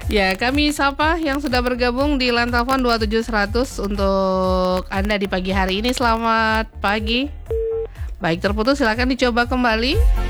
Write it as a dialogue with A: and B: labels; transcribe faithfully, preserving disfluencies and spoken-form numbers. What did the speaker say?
A: Ya, kami sapa yang sudah bergabung di line telepon dua tujuh seratus untuk Anda di pagi hari ini. Selamat pagi. Baik, terputus, silakan dicoba kembali.